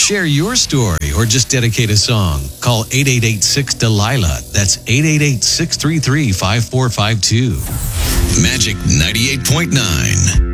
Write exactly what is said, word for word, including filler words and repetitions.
Share your story or just dedicate a song. Call eight eight eight six Delilah. That's eight eight eight six three three five four five two. Magic ninety-eight point nine.